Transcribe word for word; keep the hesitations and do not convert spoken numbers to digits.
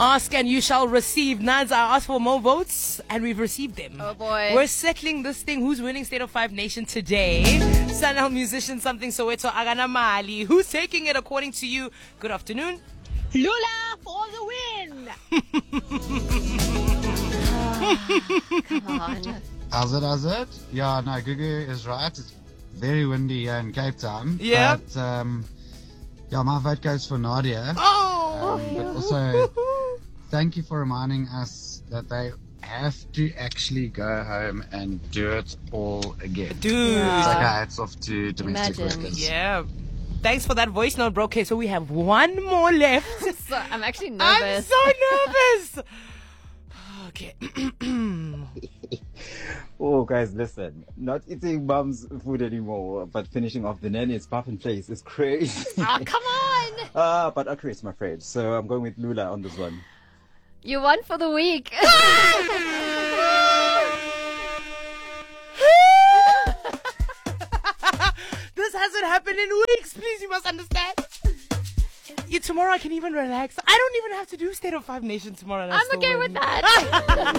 Ask and you shall receive. Nads, I asked for more votes and we've received them. Oh boy. We're settling this thing. Who's winning State of Five Nation today? Sanel musician something Soweto Agana Mali. Who's taking it according to you? Good afternoon. Lula for the win! Come on. How's it, how's it? Yeah, no, Gugu is right. It's very windy here in Cape Town. Yeah. But, um, yeah, my vote goes for Nadia. Oh! Um, but also, thank you for reminding us that they have to actually go home and do it all again. Dude. It's like a hats off to domestic Imagine. workers. Yeah. Thanks for that voice note, bro. Okay, so we have one more left. So, I'm actually I'm nervous. so nervous. Okay. Oh, guys, listen. Not eating mom's food anymore, but finishing off the nanny's puff and place is crazy. Oh, come on. Ah, but Akri is my friend, so I'm going with Lula on this one. You won for the week. This hasn't happened in weeks. Please, you must understand. Yeah, tomorrow I can even relax. I don't even have to do State of Five Nation tomorrow. and I I'm still okay win. with that.